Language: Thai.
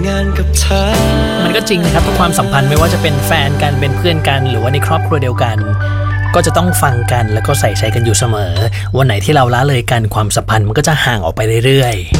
งานกับเธอมันก็จริงนะครับทุกความสัมพันธ์ไม่ว่าจะเป็นแฟนกันเป็นเพื่อนกันหรือว่าในครอบครัวเดียวกันก็จะต้องฟังกันแล้วก็ใส่ใจกันอยู่เสมอวันไหนที่เราละเลยกันความสัมพันธ์มันก็จะห่างออกไปเรื่อยๆ